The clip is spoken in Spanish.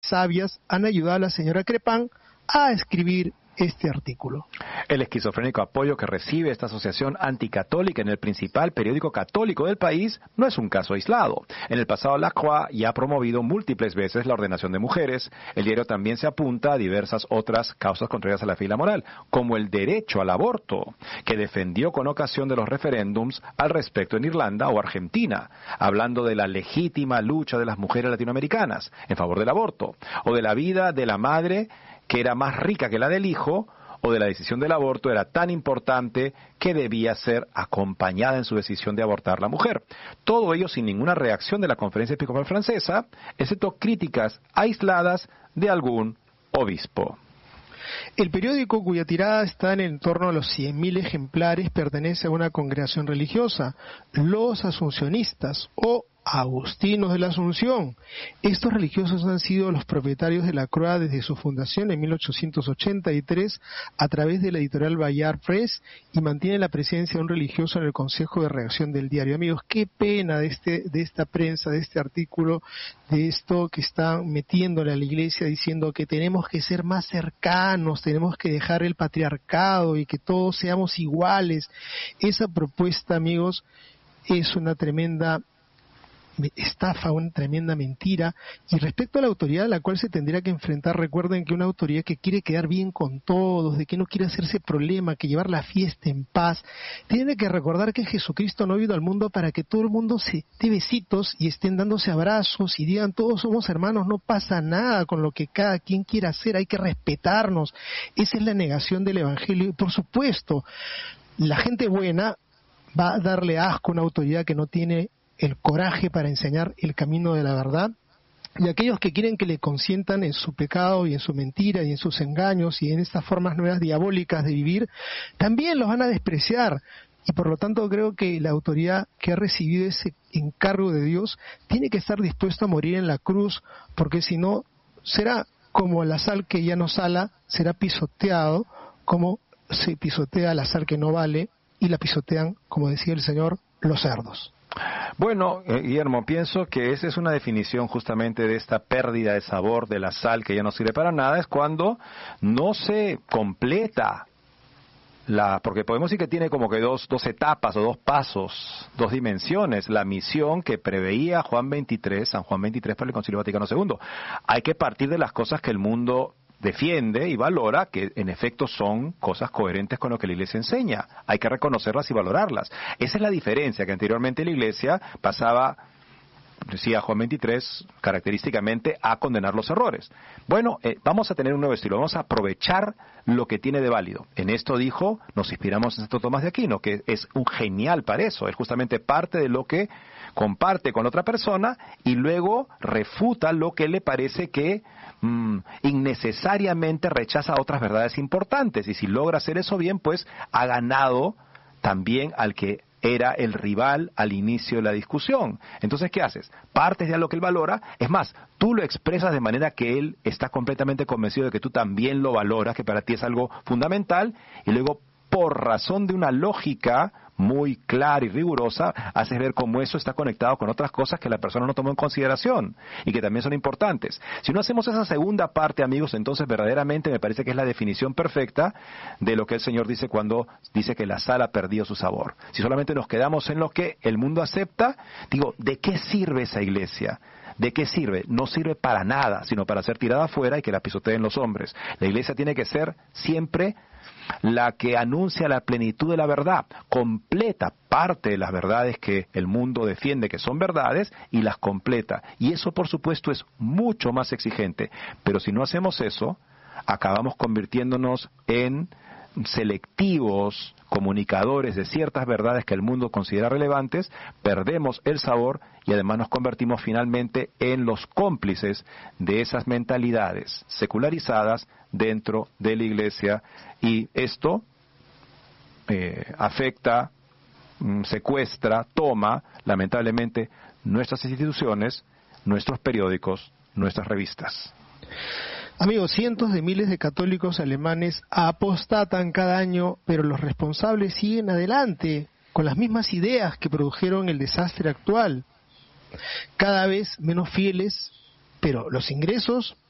sabias han ayudado a la señora Crepin a escribir este artículo. El esquizofrénico apoyo que recibe esta asociación anticatólica en el principal periódico católico del país no es un caso aislado. En el pasado, La Croix ya ha promovido múltiples veces la ordenación de mujeres. El diario también se apunta a diversas otras causas contrarias a la fe y la moral, como el derecho al aborto, que defendió con ocasión de los referéndums al respecto en Irlanda o Argentina, hablando de la legítima lucha de las mujeres latinoamericanas en favor del aborto, o de la vida de la madre que era más rica que la del hijo, o de la decisión del aborto era tan importante que debía ser acompañada en su decisión de abortar la mujer. Todo ello sin ninguna reacción de la Conferencia Episcopal Francesa, excepto críticas aisladas de algún obispo. El periódico, cuya tirada está en torno a los 100.000 ejemplares, pertenece a una congregación religiosa, los Asuncionistas o Agustinos de la Asunción. Estos religiosos han sido los propietarios de La Croix desde su fundación en 1883 a través de la editorial Bayard Press, y mantiene la presencia de un religioso en el consejo de redacción del diario. Amigos, qué pena de esta prensa, de este artículo, de esto que están metiéndole a la iglesia, diciendo que tenemos que ser más cercanos, tenemos que dejar el patriarcado y que todos seamos iguales. Esa propuesta, amigos, es una tremenda estafa, una tremenda mentira. Y respecto a la autoridad a la cual se tendría que enfrentar, recuerden que una autoridad que quiere quedar bien con todos, de que no quiere hacerse problema, que llevar la fiesta en paz, tiene que recordar que Jesucristo no ha venido al mundo para que todo el mundo se dé besitos y estén dándose abrazos y digan todos somos hermanos, no pasa nada con lo que cada quien quiera hacer, hay que respetarnos. Esa es la negación del Evangelio. Y por supuesto, la gente buena va a darle asco a una autoridad que no tiene el coraje para enseñar el camino de la verdad, y aquellos que quieren que le consientan en su pecado y en su mentira y en sus engaños y en estas formas nuevas diabólicas de vivir, también los van a despreciar. Y por lo tanto creo que la autoridad que ha recibido ese encargo de Dios tiene que estar dispuesto a morir en la cruz, porque si no será como la sal que ya no sala, será pisoteado como se pisotea la sal que no vale, y la pisotean, como decía el Señor, los cerdos. Bueno, Guillermo, pienso que esa es una definición justamente de esta pérdida de sabor de la sal que ya no sirve para nada, es cuando no se completa porque podemos decir que tiene como que dos etapas o dos pasos, dos dimensiones, la misión que preveía San Juan 23 para el Concilio Vaticano II. Hay que partir de las cosas que el mundo defiende y valora, que en efecto son cosas coherentes con lo que la Iglesia enseña. Hay que reconocerlas y valorarlas. Esa es la diferencia, que anteriormente la Iglesia pasaba, decía Juan 23, característicamente a condenar los errores. Bueno, vamos a tener un nuevo estilo, vamos a aprovechar lo que tiene de válido. En esto nos inspiramos en Santo Tomás de Aquino, que es un genial para eso. Él justamente parte de lo que comparte con otra persona y luego refuta lo que le parece que innecesariamente rechaza otras verdades importantes, y si logra hacer eso bien, pues ha ganado también al que era el rival al inicio de la discusión. Entonces, ¿qué haces? Partes de lo que él valora, es más, tú lo expresas de manera que él está completamente convencido de que tú también lo valoras, que para ti es algo fundamental, y luego, por razón de una lógica muy clara y rigurosa, haces ver cómo eso está conectado con otras cosas que la persona no tomó en consideración y que también son importantes. Si no hacemos esa segunda parte, amigos, entonces verdaderamente me parece que es la definición perfecta de lo que el Señor dice cuando dice que la sal ha perdido su sabor. Si solamente nos quedamos en lo que el mundo acepta, digo, ¿de qué sirve esa iglesia? ¿De qué sirve? No sirve para nada, sino para ser tirada afuera y que la pisoteen los hombres. La iglesia tiene que ser siempre la que anuncia la plenitud de la verdad, completa parte de las verdades que el mundo defiende que son verdades y las completa. Y eso, por supuesto, es mucho más exigente. Pero si no hacemos eso, acabamos convirtiéndonos en selectivos comunicadores de ciertas verdades que el mundo considera relevantes, perdemos el sabor y además nos convertimos finalmente en los cómplices de esas mentalidades secularizadas dentro de la Iglesia, y esto afecta, secuestra, toma lamentablemente nuestras instituciones, nuestros periódicos, nuestras revistas. Amigos, cientos de miles de católicos alemanes apostatan cada año, pero los responsables siguen adelante con las mismas ideas que produjeron el desastre actual. Cada vez menos fieles, pero los ingresos